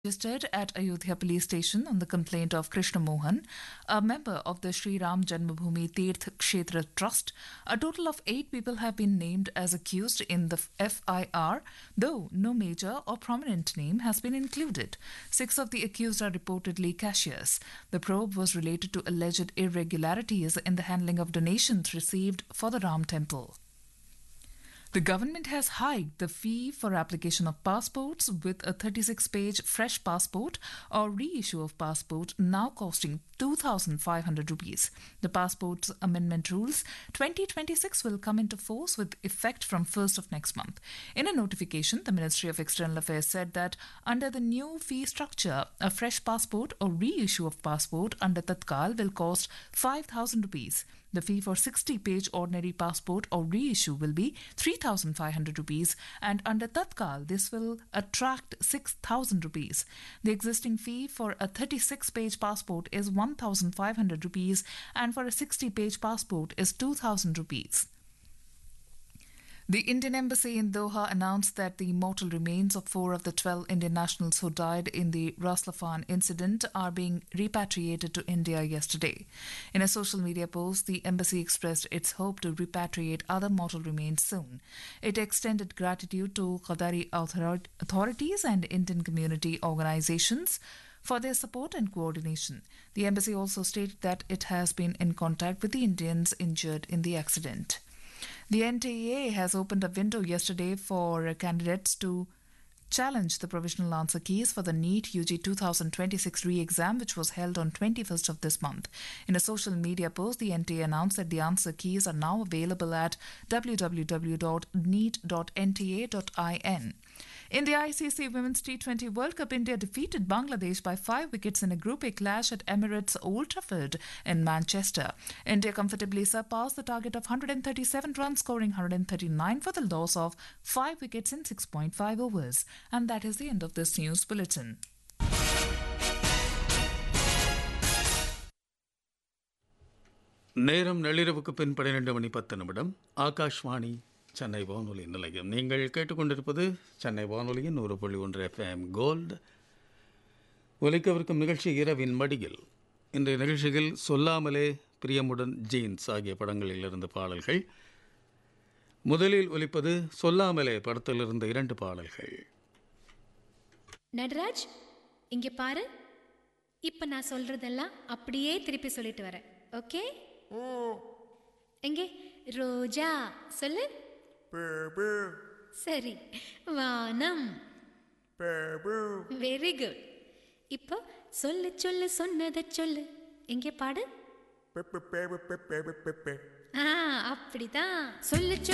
Registered at Ayodhya police station on the complaint of Krishna Mohan, a member of the Sri Ram Janmabhoomi Tirth Kshetra Trust. A total of 8 people have been named as accused in the FIR, though no major or prominent name has been included. 6 of the accused are reportedly cashiers. The probe was related to alleged irregularities in the handling of donations received for the Ram temple. The government has hiked the fee for application of passports, with a 36-page fresh passport or reissue of passport now costing 2,500 rupees. The Passports Amendment Rules 2026 will come into force with effect from 1st of next month. In a notification, the Ministry of External Affairs said that under the new fee structure, a fresh passport or reissue of passport under Tatkal will cost 5,000 rupees. The fee for 60-page ordinary passport or reissue will be 3,500 rupees, and under Tatkal this will attract 6,000 rupees. The existing fee for a 36-page passport is 1,500 rupees, and for a 60-page passport is 2,000 rupees. The Indian Embassy in Doha announced that the mortal remains of 4 of the 12 Indian nationals who died in the Ras Laffan incident are being repatriated to India yesterday. In a social media post, the embassy expressed its hope to repatriate other mortal remains soon. It extended gratitude to Qatari authorities and Indian community organizations for their support and coordination. The embassy also stated that it has been in contact with the Indians injured in the accident. The NTA has opened a window yesterday for candidates to challenge the provisional answer keys for the NEET UG 2026 re-exam, which was held on 21st of this month. In a social media post, the NTA announced that the answer keys are now available at www.neet.nta.in. In the ICC Women's T20 World Cup, India defeated Bangladesh by 5 wickets in a Group A clash at Emirates Old Trafford in Manchester. India comfortably surpassed the target of 137 runs, scoring 139 for the loss of 5 wickets in 6.5 overs. And that is the end of this news bulletin. நேரம் நள்ளிரவுக்கு பின் 12:10 ஆகாஷ்வாணி சென்னை வானொலி நிலையம். நீங்கள் கேட்டுக்கொண்டிருப்பது சென்னை வானொலியின் 100.1 FM gold. ஒலிக்கவிருக்கும் நிகழ்ச்சி இரவின் மடியில். இன்றைய நிகழ்ச்சியில் சொல்லாமலே, பிரியமுடன், ஜீன்ஸ் ஆகிய படங்களிலிருந்து பாடல்கள். முதலில் ஒலிப்பது சொல்லாமலே படத்திலிருந்து 2 பாடல்கள். நடராஜ், இங்க பாரு. இப்ப நான் சொல்றதெல்லாம் அப்படியே திருப்பி சொல்லிட்டு வரேன். ஓகே? எங்கே ரோஜா சொல்லு. சரி. வானம். Very good. இப்போ சொல்லு சொல்லு சொன்னதை சொல்லு. எங்கே பாடு. அப்படிதான் சொல்லு.